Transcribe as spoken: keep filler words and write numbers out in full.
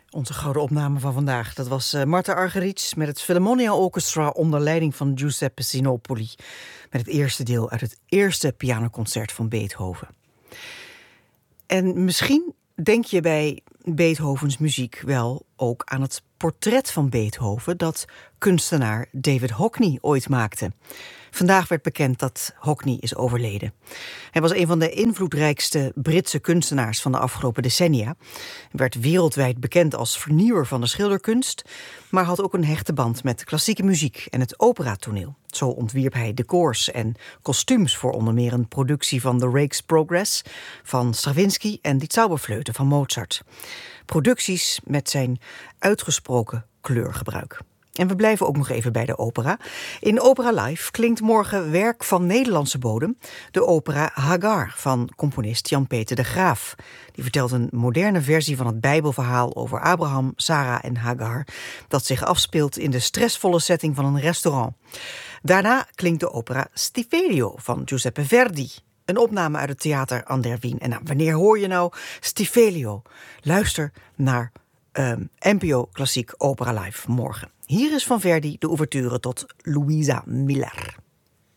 Onze gouden opname van vandaag, dat was uh, Marta Argerich met het Philharmonia Orchestra onder leiding van Giuseppe Sinopoli. Met het eerste deel uit het eerste pianoconcert van Beethoven. En misschien denk je bij Beethovens muziek wel ook aan het portret van Beethoven dat kunstenaar David Hockney ooit maakte. Vandaag werd bekend dat Hockney is overleden. Hij was een van de invloedrijkste Britse kunstenaars van de afgelopen decennia. Hij werd wereldwijd bekend als vernieuwer van de schilderkunst, maar had ook een hechte band met klassieke muziek en het operatoneel. Zo ontwierp hij decors en kostuums voor onder meer een productie van The Rake's Progress van Stravinsky en Die Zauberflöte van Mozart. Producties met zijn uitgesproken kleurgebruik. En we blijven ook nog even bij de opera. In Opera Live klinkt morgen werk van Nederlandse bodem, de opera Hagar van componist Jan-Peter de Graaf. Die vertelt een moderne versie van het Bijbelverhaal over Abraham, Sarah en Hagar, dat zich afspeelt in de stressvolle setting van een restaurant. Daarna klinkt de opera Stifelio van Giuseppe Verdi. Een opname uit het theater An der Wien. En nou, wanneer hoor je nou Stifelio? Luister naar um, N P O Klassiek Opera Live morgen. Hier is van Verdi de ouverture tot Luisa Miller.